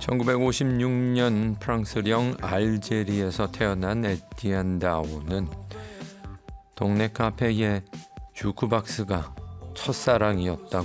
1956년 프랑스령 알제리에서 태어난 에티enne 다오는 동네 카페의 주크박스가 첫사랑이었다고